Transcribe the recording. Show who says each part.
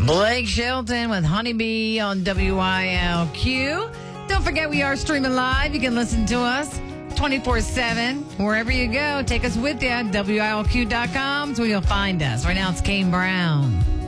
Speaker 1: Blake Shelton with Honeybee on WILQ. Don't forget, we are streaming live. You can listen to us 24/7. Wherever you go, take us with you at WILQ.com. That's where you'll find us. Right now, it's Kane Brown.